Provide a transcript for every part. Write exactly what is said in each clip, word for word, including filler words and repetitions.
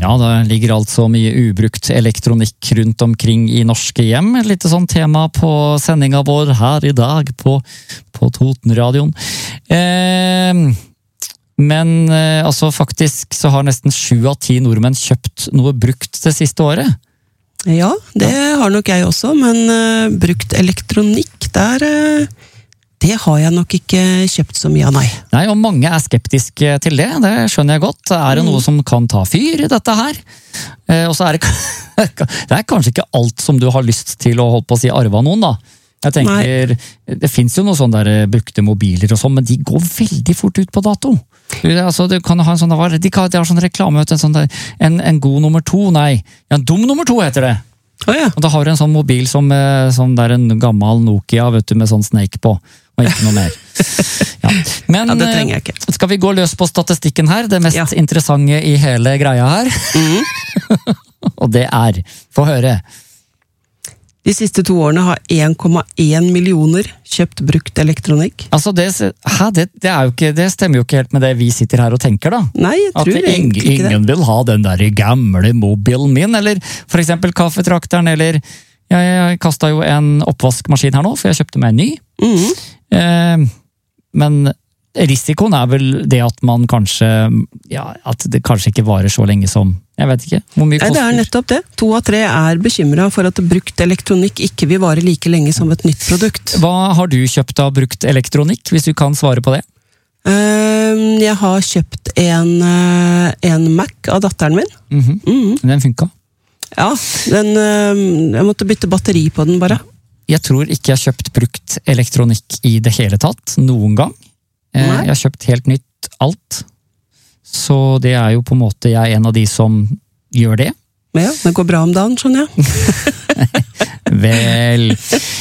Ja, det ligger altså mye ubrukt elektronikk rundt omkring i norske hjem. Et lite sånn tema på sendinga vår her i dag på, på Totenradioen. Eh, men eh, altså faktisk så har nesten sju av ti nordmenn kjøpt noe brukt det siste året. Ja, det har nok jeg også, men uh, brukt elektronikk, der... Uh Det har jeg nok ikke kjøpt så mye av, nei. Nei, og mange er skeptiske til det, det skjønner jeg godt. Er det noe som kan ta fyr i dette her? Eh, og så er det, det er kanskje ikke alt som du har lyst til å holde på å si arve av noen, da. Jeg tenker, nei. Det finnes jo noen sånne der brukte mobiler og sånn, men de går veldig fort ut på dato. Altså, du kan ha en sånn, de har sånn reklame, en, sånn der, en, en god nummer to, nei, ja, en dum nummer to heter det. Oh, ja. Og da har du en sånn mobil som, som der en gammel Nokia, vet du, med sånn Snake på. Og ikke noe mer. Ja. Men ja, det trenger jeg ikke. Skal vi gå løs på statistikken her? Det mest ja. interessante i hele greia her. Mm. Og det er, få høre. De siste to årene har en komma en millioner kjøpt brukt elektronikk. Altså det, hæ, det, det, er jo ikke, det stemmer jo ikke helt med det vi sitter her og tenker, da. Nei, jeg tror At ingen, ikke det. Ingen vil ha den der gamle mobilen min, eller for eksempel kaffetrakteren, eller jeg, jeg kastet jo en oppvaskmaskin her nå, for jeg kjøpte meg en ny. Mhm. Eh, men risikoen er vel det at man kanskje, ja, at det kanskje ikke varer så lenge som, jeg vet ikke, hvor mye koster. Nei, det er nettopp det. To av tre er bekymret for at brukt elektronikk ikke vil vare like lenge som et nytt produkt. Hva har du kjøpt av brukt elektronikk, hvis du kan svare på det? Jeg har kjøpt en, en Mac av datteren min. Mm-hmm. Mm-hmm. Den funka? Ja, den, jeg måtte bytte batteri på den bare. Jeg tror ikke jeg har kjøpt brukt elektronikk i det hele tatt, noen gang. Nei. Jeg har kjøpt helt nytt alt. Så det er jo på en måte jeg er en av de som gjør det. Ja, det går bra om dagen, skjønner jeg. Vel...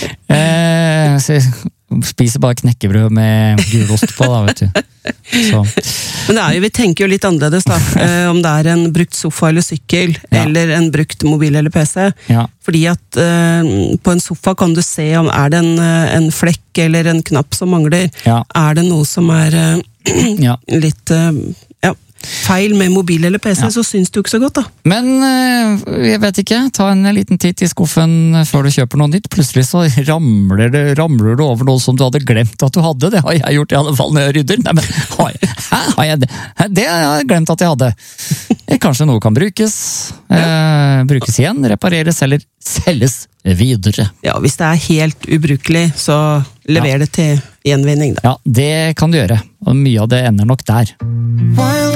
Eh, så spiser bare knekkebrød med gulost på, da, vet du. Så. Men det er jo, vi tenker jo litt annerledes, da. Eh, om det er en brukt sofa eller sykkel, ja. Eller en brukt mobil eller P C. Ja. Fordi at eh, på en sofa kan du se om er det en, en flekk eller en knapp som mangler. Ja. Er det noe som er eh, ja. litt... Eh, ja. feil med mobil eller P C, ja. Så syns du ikke så godt, da. Men, jeg vet ikke, ta en liten titt i skuffen før du kjøper noe nytt. Plutselig så ramler, det, ramler du over noe som du hadde glemt at du hadde. Det har jeg gjort i alle fall når jeg rydder. Nei, men, har jeg, hæ, har jeg det? Det har jeg glemt at jeg hadde. Kanskje noe kan brukes, ja. eh, brukes igjen, repareres eller selges videre. Ja, hvis det er helt ubrukelig, så lever ja. det til gjenvinning, da. Ja, det kan du gjøre, og mye av det ender nok der.